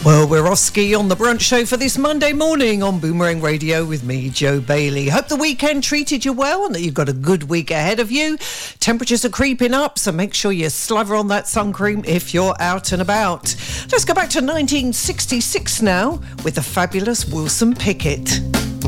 Well, we're off ski on the brunch show for this Monday morning on Boomerang Radio with me, Joe Bailey. Hope the weekend treated you well and that you've got a good week ahead of you. Temperatures are creeping up, so make sure you slather on that sun cream if you're out and about. Let's go back to 1966 now with the fabulous Wilson Pickett.